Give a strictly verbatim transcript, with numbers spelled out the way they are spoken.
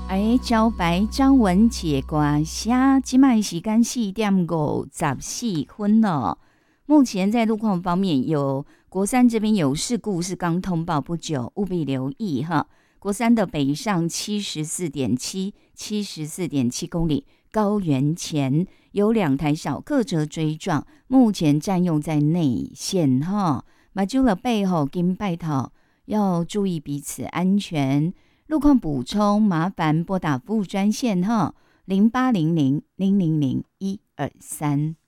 哎，招牌张文解歌声，即卖时间四点五十四分了。目前在路况方面，有国三这边有事故是刚通报不久，务必留意哈。国三的北上七十四点七、七十四点七公里，高原前有两台小客车追撞，目前占用在内线哈。马就了背后跟拜讨要注意彼此安全。路况补充，麻烦拨打服务专线哈，零八零零零零零一二三。